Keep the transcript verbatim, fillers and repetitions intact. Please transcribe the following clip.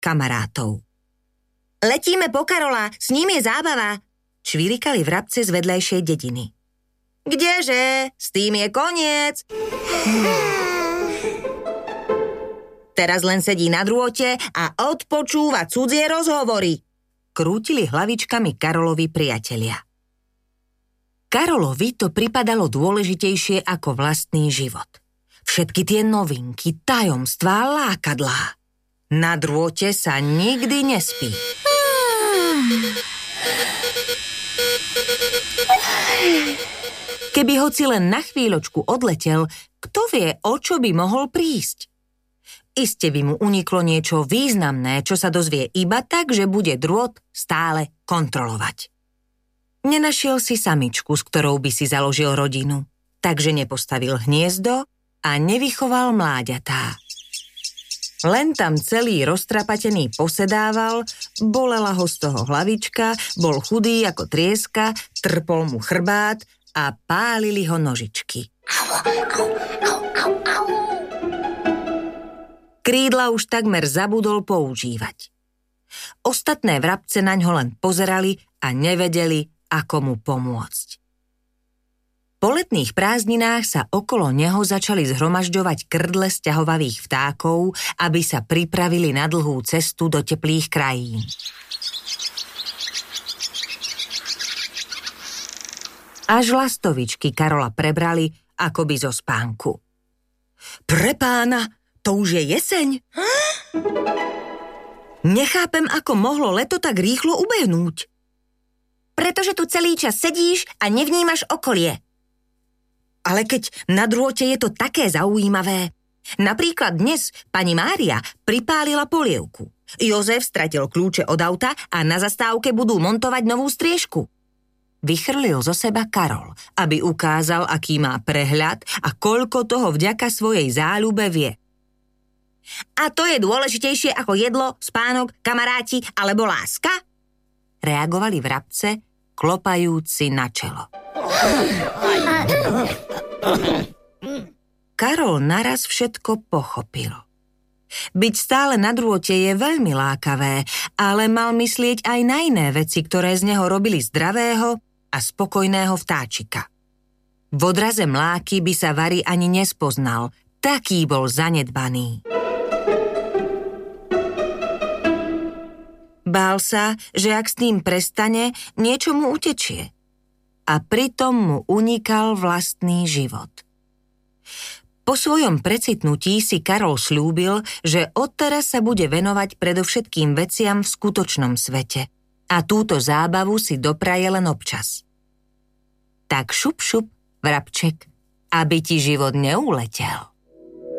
kamarátov. Letíme po Karola, s ním je zábava, čvirikali vrabce z vedľajšej dediny. Kdeže? S tým je koniec. Teraz len sedí na drôte a odpočúva cudzie rozhovory. Krútili hlavičkami Karolovi priatelia. Karolovi to pripadalo dôležitejšie ako vlastný život. Všetky tie novinky, tajomstvá, lákadlá. Na drôte sa nikdy nespí. Keby hoci len na chvíľočku odletel, kto vie, o čo by mohol prísť? Iste by mu uniklo niečo významné, čo sa dozvie iba tak, že bude drôt stále kontrolovať. Nenašiel si samičku, s ktorou by si založil rodinu, takže nepostavil hniezdo a nevychoval mláďatá. Len tam celý roztrapatený posedával, bolela ho z toho hlavička, bol chudý ako trieska, trpol mu chrbát a pálili ho nožičky. Krídla už takmer zabudol používať. Ostatné vrabce naňho len pozerali a nevedeli, ako mu pomôcť. Po letných prázdninách sa okolo neho začali zhromažďovať krdle sťahovavých vtákov, aby sa pripravili na dlhú cestu do teplých krajín. Až lastovičky Karola prebrali, akoby zo spánku. Pre pána, to už je jeseň? Nechápem, ako mohlo leto tak rýchlo ubehnúť. Pretože tu celý čas sedíš a nevnímaš okolie. Ale keď na drôte je to také zaujímavé. Napríklad dnes pani Mária pripálila polievku. Jozef stratil kľúče od auta a na zastávke budú montovať novú striežku. Vychrlil zo seba Karol, aby ukázal, aký má prehľad a koľko toho vďaka svojej záľube vie. A to je dôležitejšie ako jedlo, spánok, kamaráti alebo láska? Reagovali vrabce, klopajúci na čelo. Karol naraz všetko pochopil. Byť stále na drôte je veľmi lákavé, ale mal myslieť aj na iné veci, ktoré z neho robili zdravého a spokojného vtáčika. V odraze mláky by sa Vary ani nespoznal, taký bol zanedbaný. Bál sa, že ak s tým prestane, niečo mu utečie. A pritom mu unikal vlastný život. Po svojom precitnutí si Karol sľúbil, že odteraz sa bude venovať predovšetkým veciam v skutočnom svete a túto zábavu si dopraje len občas. Tak šup šup, vrabček, aby ti život neuletel.